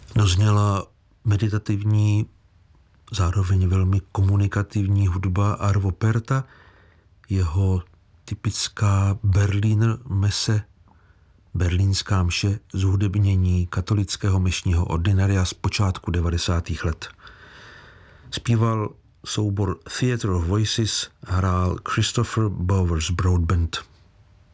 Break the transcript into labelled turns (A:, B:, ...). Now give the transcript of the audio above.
A: Dozněla meditativní, zároveň velmi komunikativní hudba Arvo Pärta, jeho typická Berliner Messe, berlínská mše, zhudebnění katolického mešního ordinaria z počátku 90. let. Zpíval soubor Theatre of Voices, hrál Christopher Bowers Broadband.